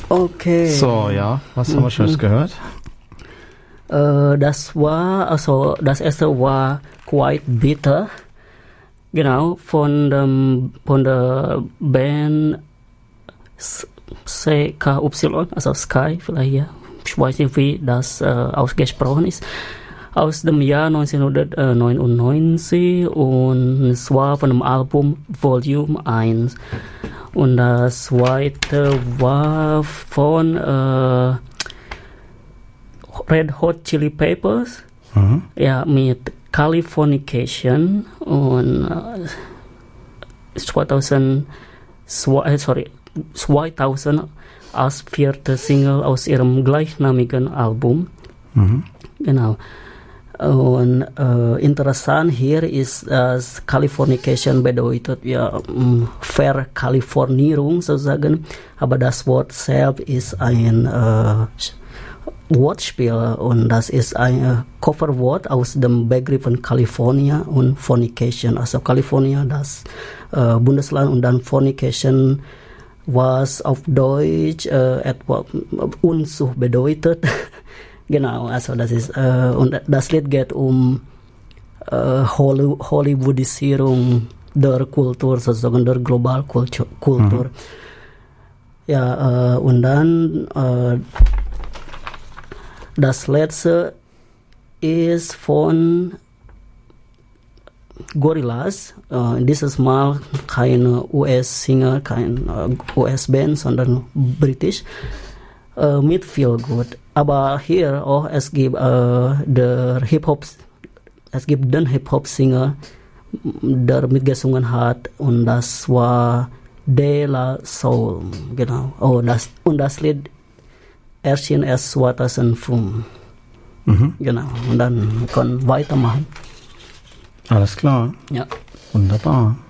Okay. So, ja, was haben wir Schönes gehört? Das erste war Quite Bitter. Genau, von der Band CKY, also Sky, vielleicht ja. Ich weiß nicht, wie das ausgesprochen ist. Aus dem Jahr 1999 und es war von dem Album Volume 1. Und das zweite war von Red Hot Chili Peppers. Ja, mit Californication und 2000 als vierte Single aus ihrem gleichnamigen Album. Genau. Und interessant hier ist, dass Californication bedeutet ja Verkalifornierung sozusagen, aber das Wort selbst ist ein Wortspiel und das ist ein Kofferwort aus dem Begriff von California und Fornication. Also California, das Bundesland, und dann Fornication, was auf Deutsch etwa Unzucht bedeutet. Genau, also das ist, und das Lied geht um Hollywoodisierung der Kultur, sozusagen der Globalkultur. Ja, und dann das letzte ist von Gorillaz. Dieses Mal kein US-Singer, kein US-Band, sondern britisch. Mit Feel Good. Aber hier auch es gibt den Hip-Hop-Singer, der mitgesungen hat, und das war De La Soul. Genau. Und das Lied erschien erst 2005. Genau. Und dann können wir weitermachen. Alles klar. Ja. Wunderbar.